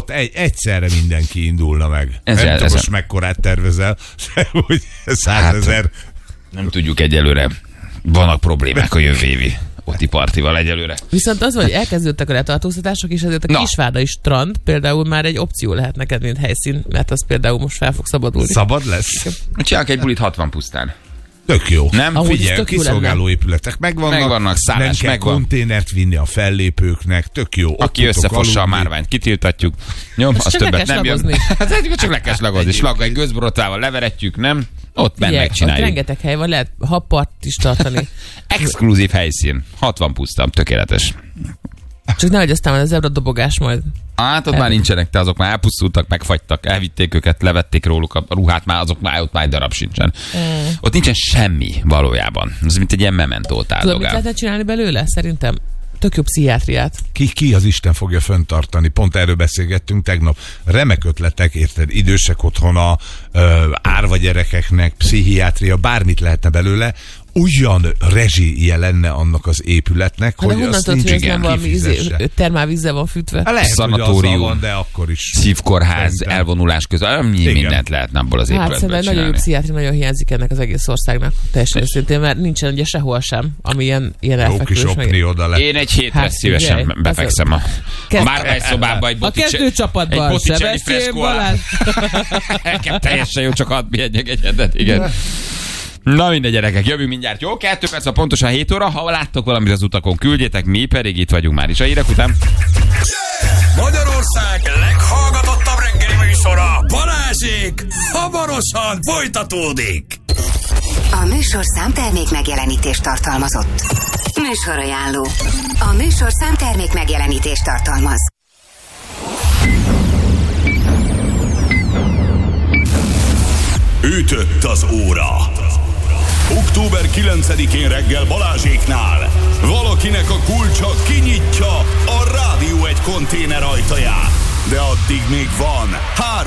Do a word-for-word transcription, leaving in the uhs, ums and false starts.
ott egy, egyszerre mindenki indulna meg. Ezzel, nem tudom, ezzel. most mekkorát tervezel, hogy százezer. Hát, nem tudjuk egyelőre. Vannak problémák a jövő évi Oti partival egyelőre. Viszont az, hogy elkezdődtek a letartóztatások, és ezért a Na. Kisvárdai strand például már egy opció lehet neked, mint helyszín, mert az például most fel fog szabadulni. Szabad lesz? Csinálok egy bulit hatvan pusztán. Tök jó. Nem? Ahogy is Figyelj, tök jó kiszolgáló lenne. épületek megvannak. Megvannak, szállás nem kell megvan. konténert vinni a fellépőknek, tök jó. Ott Aki tudtok összefossa a aludni. márványt, kitiltatjuk. Nyom, Most az csak le többet kell nem jön. slagozni. Hát ez csak le kell slagozni. Slag egy gőzborotvával leveretjük, nem? Ott benne Figyelj, ott megcsináljuk. rengeteg hely van, lehet happart is tartani. Exkluzív helyszín. hatvan pusztán, tökéletes. Csak nehogy aztán van az zebra dobogás majd. Hát ott már nincsenek, te azok már elpusztultak, megfagytak, elvitték őket, levették róluk a ruhát, már azok már ott már egy darab sincsen. Mm. Ott nincsen semmi valójában. Ez mint egy ilyen mementót Tudod, mit áldogál. lehetne csinálni belőle? Szerintem tök jó pszichiátriát. Ki, ki az Isten fogja fenntartani? Pont erről beszélgettünk tegnap. Remek ötletek, érted? Idősek otthona, ö, árva gyerekeknek, pszichiátria, bármit lehetne belőle. Ugyan rezsije lenne annak az épületnek, Hát de hogy honnan azt tudod, hogy ez nincs nem valami kifizesse. izé- termálvízzel van fűtve? Hát lehet, Szanatórium. hogy azzal van, de akkor is. Szívkórház, Szerintem. elvonulás közben, annyi Igen. mindent lehetne abból az Hát épületből szerintem nagyon jó csinálni. pszichiátri nagyon hiányzik ennek az egész országnak. Teljesen őszintén, mert nincsen ugye sehol sem, ami ilyen, ilyen Jó kis elfekvős. opni oda le. Én egy hétre Hát, szívesen figyelj, befekszem a, a Kezd- Márvány szobába egy A Botticelli. kezdőcsapatban egy Botticelli Sebestyén freskó Balázs. Nekem teljesen jó, csak hadd bírjek egyedet, igen. Na mindegy, gyerekek, jövünk mindjárt. Jó, kettő perc, a pontosan hét óra. Ha láttok valamit az utakon, küldjétek, mi pedig itt vagyunk már is. A hírek után. Magyarország leghallgatottabb reggeli műsora, Balázsék, hamarosan folytatódik. A műsorszám termék megjelenítést tartalmazott. Műsorajánló. A műsorszám termék megjelenítést tartalmaz. Ütött az óra. október kilencedikén reggel Balázséknál valakinek a kulcsa kinyitja a Rádió egy konténer ajtaját. De addig még van három